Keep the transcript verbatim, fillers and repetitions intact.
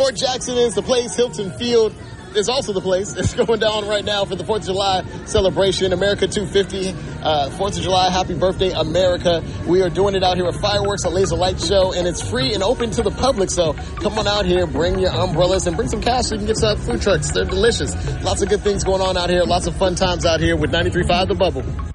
Fort Jackson is the place. Hilton Field is also the place. It's going down right now for the fourth of July celebration. America two fifty, uh, fourth of July. Happy birthday, America. We are doing it out here with fireworks, a laser light show, and it's free and open to the public. So come on out here, bring your umbrellas, and bring some cash so you can get some food trucks. They're delicious. Lots of good things going on out here. Lots of fun times out here with ninety-three point five The Bubble.